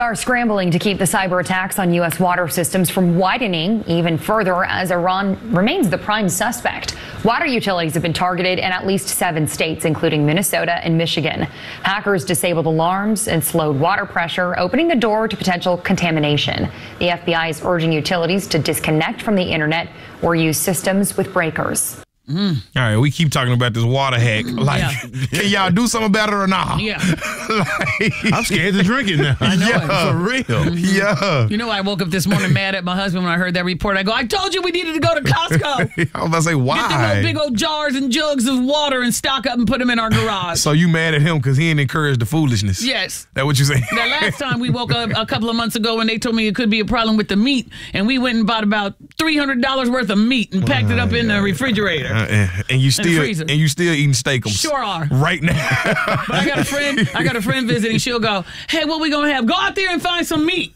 Are scrambling to keep the cyber attacks on U.S. water systems from widening even further as Iran remains the prime suspect. Water utilities have been targeted in at least 7 states, including Minnesota and Michigan. Hackers disabled alarms and slowed water pressure, opening the door to potential contamination. The FBI is urging utilities to disconnect from the internet or use systems with breakers. All right, we keep talking about this water hack. Like, can y'all do something about it or not? Yeah. I'm scared to drink it now. I know it. For real. Yeah. You know, I woke up this morning mad at my husband when I heard that report. I go, I told you we needed to go to Costco. I was about to say, why? Get them big old jars and jugs of water and stock up and put them in our garage. So you mad at him because he didn't encourage the foolishness? Yes. That what you saying? That last time we woke up a couple of months ago and they told me it could be a problem with the meat, and we went and bought about $300 worth of meat and packed it up in the refrigerator. And you still eating steakums. Sure are. Right now. But I got a friend visiting. She'll go, hey, what we gonna have? Go out there and find some meat.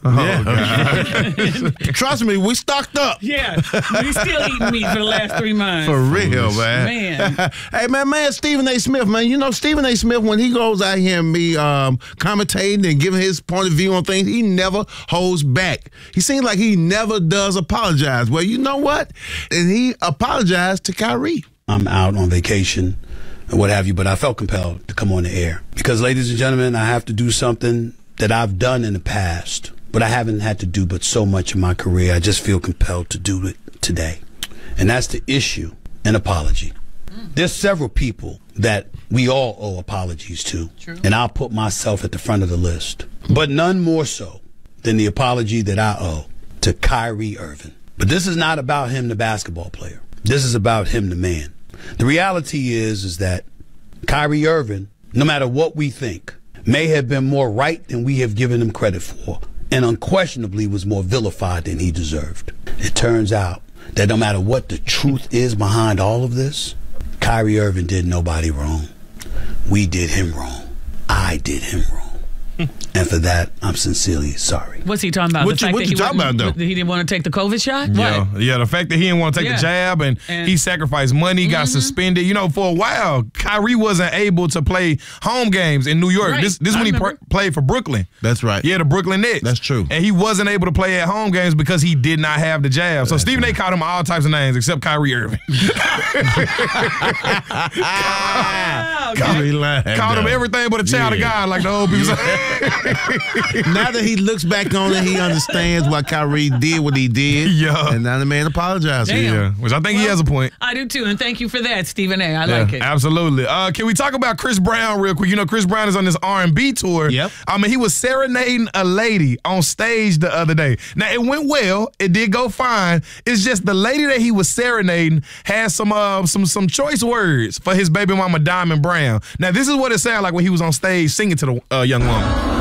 Trust me, we stocked up. Yeah. He's still eating meat for the last 3 months. For real, man. Hey, man, Stephen A. Smith, man. You know, Stephen A. Smith, when he goes out here and be commentating and giving his point of view on things, he never holds back. He seems like he never does apologize. Well, you know what? And he apologized to Kyrie. I'm out on vacation and what have you, but I felt compelled to come on the air. Because, ladies and gentlemen, I have to do something that I've done in the past, but I haven't had to do but so much in my career. I just feel compelled to do it today. And that's to issue an apology. There's several people that we all owe apologies to. True. And I'll put myself at the front of the list. But none more so than the apology that I owe to Kyrie Irving. But this is not about him, the basketball player. This is about him, the man. The reality is that Kyrie Irving, no matter what we think, may have been more right than we have given him credit for, and unquestionably was more vilified than he deserved. It turns out that no matter what the truth is behind all of this, Kyrie Irving did nobody wrong. We did him wrong. I did him wrong. And for that, I'm sincerely sorry. What's he talking about? What you talking about, though? He didn't want to take the COVID shot? Yeah, the fact that he didn't want to take the jab and he sacrificed money, got suspended. You know, for a while, Kyrie wasn't able to play home games in New York. Right. This when he played for Brooklyn. That's right. Yeah, the Brooklyn Nets. That's true. And he wasn't able to play at home games because he did not have the jab. So Stephen A. called him all types of names except Kyrie Irving. Called him everything but a child of God, like the old people say. Now that he looks back on it, he understands why Kyrie did what he did. Yeah. And now the man apologized. Yeah, which I think he has a point. I do too, and thank you for that, Stephen A. I like it. Absolutely. Can we talk about Chris Brown real quick? You know, Chris Brown is on this R&B tour. Yep. I mean, he was serenading a lady on stage the other day. Now, it went well. It did go fine. It's just the lady that he was serenading had some choice words for his baby mama, Diamond Brown. Now, this is what it sounded like when he was on stage singing to the young woman.